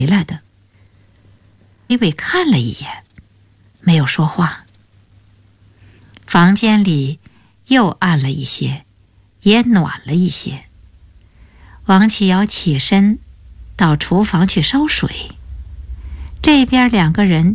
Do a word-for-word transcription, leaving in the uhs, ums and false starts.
来的。李伟看了一眼，没有说话。房间里又暗了一些，也暖了一些。王启尧起身到厨房去烧水，这边两个人